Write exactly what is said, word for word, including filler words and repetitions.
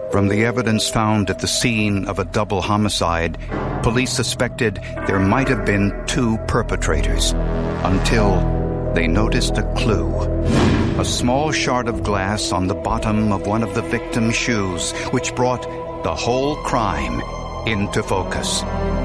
From the evidence found at the scene of a double homicide, police suspected there might have been two perpetrators, until they noticed a clue. A small shard of glass on the bottom of one of the victim's shoes, which brought the whole crime into focus.